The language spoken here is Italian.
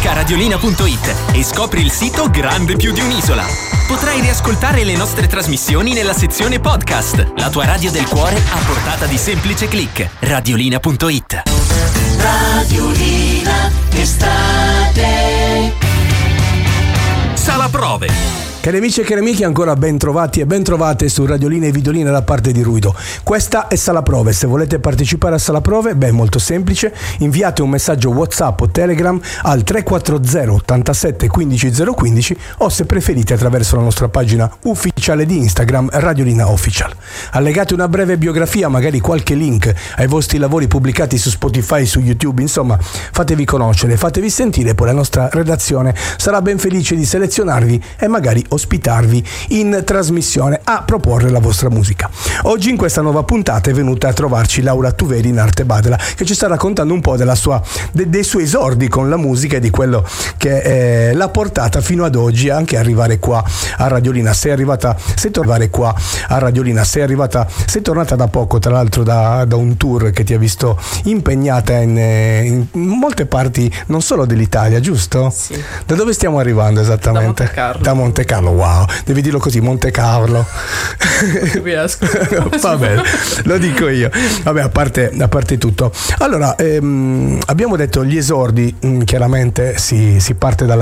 Scarica radiolina.it e scopri il sito grande più di un'isola. Potrai riascoltare le nostre trasmissioni nella sezione podcast. La tua radio del cuore a portata di semplice click. Radiolina.it. Radiolina estate. Sala prove. Cari amici e cari amiche, ancora ben trovati e ben trovate su Radiolina e Videolina da parte di Ruido. Questa è Sala Prove. Se volete partecipare a Sala Prove, è molto semplice. Inviate un messaggio WhatsApp o Telegram al 340 87 15 015 o, se preferite, attraverso la nostra pagina ufficiale di Instagram, Radiolina Official. Allegate una breve biografia, magari qualche link ai vostri lavori pubblicati su Spotify, su YouTube. Insomma, fatevi conoscere, fatevi sentire, poi la nostra redazione sarà ben felice di selezionarvi e magari ospitarvi in trasmissione a proporre la vostra musica. Oggi in questa nuova puntata è venuta a trovarci Laura Tuveri in Arte Badela, che ci sta raccontando un po' dei suoi esordi con la musica e di quello che l'ha portata fino ad oggi anche arrivare qua a Radiolina. Sei tornata da poco, tra l'altro da un tour che ti ha visto impegnata in molte parti non solo dell'Italia, giusto? Sì. Da dove stiamo arrivando esattamente? Da Monte Carlo. Wow, devi dirlo così, Monte Carlo. Riesco. Va bene, lo dico io. Vabbè, a parte tutto. Allora, abbiamo detto gli esordi, chiaramente si parte dalla